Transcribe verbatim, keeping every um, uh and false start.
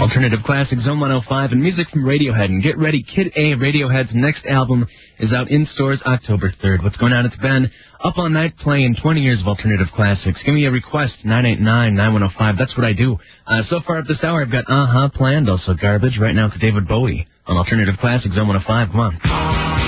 Alternative Classic, Zone one oh five, and music from Radiohead. And get ready, Kid A, Radiohead's next album, is out in stores October third. What's going on? It's Ben, up all night playing twenty years of Alternative Classics. Give me a request, nine eight nine, nine one oh five. That's what I do. Uh, so far up this hour, I've got Uh-huh planned, also Garbage. Right now, it's David Bowie on Alternative Classic, Zone one oh five. Come on.